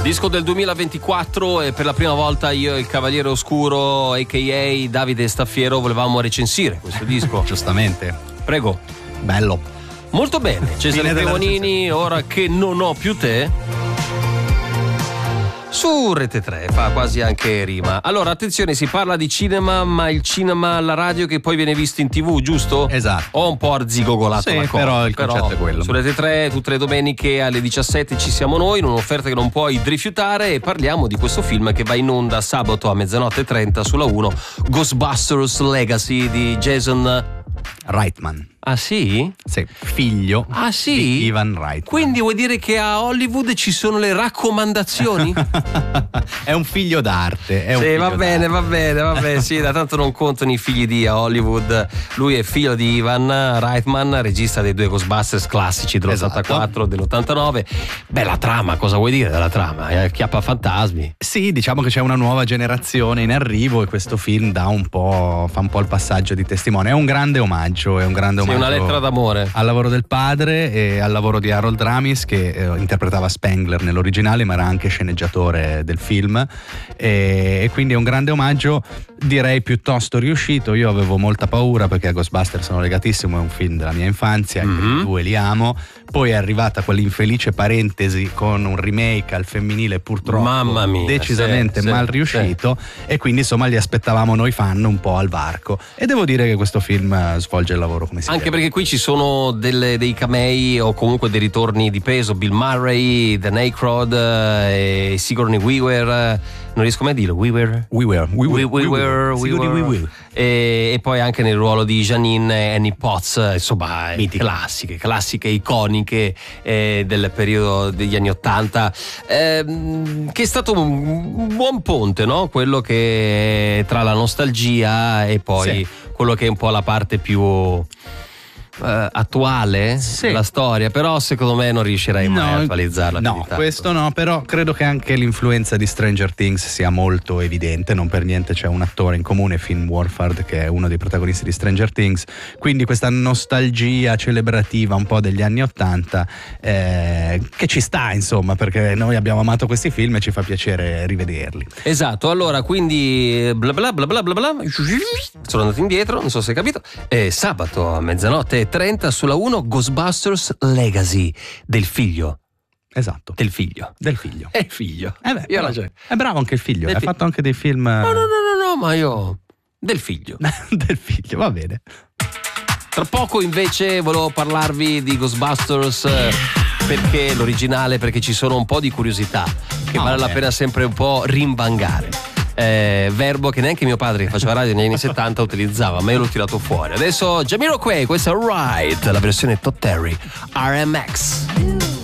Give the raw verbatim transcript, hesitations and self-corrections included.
Disco del duemilaventiquattro e per la prima volta io e il Cavaliere Oscuro, a k a. Davide Staffiero, volevamo recensire questo disco. Giustamente. Prego. Bello. Molto bene. Cesare Cremonini, ora che non ho più te. Su Rete tre, fa quasi anche rima. Allora, attenzione, si parla di cinema, ma il cinema alla radio che poi viene visto in tv, giusto? Esatto. Ho un po' arzigogolato sì, la cosa. però il concetto però è quello. Su Rete tre, tutte le domeniche alle diciassette ci siamo noi, in un'offerta che non puoi rifiutare, e parliamo di questo film che va in onda sabato a mezzanotte e trenta sulla uno, Ghostbusters Legacy di Jason Reitman. Ah sì? Sì, figlio ah, sì? di Ivan Reitman. Quindi vuoi dire che a Hollywood ci sono le raccomandazioni? È un figlio d'arte. È un sì, figlio va bene, d'arte. va bene, va bene. Sì, da tanto non contano i figli di a Hollywood. Lui è figlio di Ivan Reitman, regista dei due Ghostbusters classici dell'ottantaquattro, esatto. dell'ottantanove. Beh, la trama, cosa vuoi dire della trama? È Chiappa fantasmi. Sì, diciamo che c'è una nuova generazione in arrivo e questo film dà un po', fa un po' il passaggio di testimone. È un grande omaggio, è un grande omaggio. Sì, una lettera d'amore al lavoro del padre e al lavoro di Harold Ramis, che eh, interpretava Spengler nell'originale ma era anche sceneggiatore del film, e, e quindi è un grande omaggio, direi piuttosto riuscito. Io avevo molta paura perché a Ghostbusters sono legatissimo, è un film della mia infanzia, mm-hmm. i due li amo. Poi è arrivata quell'infelice parentesi con un remake al femminile purtroppo Mamma mia, decisamente sì, mal sì, riuscito, sì. E quindi insomma li aspettavamo noi fan un po' al varco, e devo dire che questo film svolge il lavoro come si anche deve. Perché qui ci sono delle, dei camei o comunque dei ritorni di peso. Bill Murray, Dan Aykroyd e Sigourney Weaver, non riesco mai a dirlo. Weaver Weaver Weaver Weaver, Weaver. Weaver. E, e poi anche nel ruolo di Janine e Annie Potts, insomma, classiche, classiche, iconiche eh, del periodo degli anni Ottanta, ehm, che è stato un buon ponte, no? Quello che tra la nostalgia e poi sì. quello che è un po' la parte più Uh, attuale sì. la storia, però secondo me non riuscirei mai no, a attualizzarla. No, questo no, però credo che anche l'influenza di Stranger Things sia molto evidente. Non per niente c'è un attore in comune, Finn Wolfhard, che è uno dei protagonisti di Stranger Things, quindi questa nostalgia celebrativa un po' degli anni Ottanta eh, che ci sta, insomma, perché noi abbiamo amato questi film e ci fa piacere rivederli. Esatto, allora quindi bla bla bla bla bla bla sono andato indietro, non so se hai capito. E sabato a mezzanotte trenta sulla uno, Ghostbusters Legacy del figlio. Esatto. Del figlio. Del figlio. È il figlio. Eh beh, io però, è bravo anche il figlio. Ha fi- fatto anche dei film. No, no, no, no, no, ma io. Del figlio. Del figlio, va bene. Tra poco invece volevo parlarvi di Ghostbusters perché l'originale, perché ci sono un po' di curiosità che oh, vale bene. la pena sempre un po' rimbangare. Eh, verbo che neanche mio padre che faceva radio negli anni settanta utilizzava, ma io l'ho tirato fuori. Adesso Jamiroquai, questa è Right, la versione Todd Terry R M X.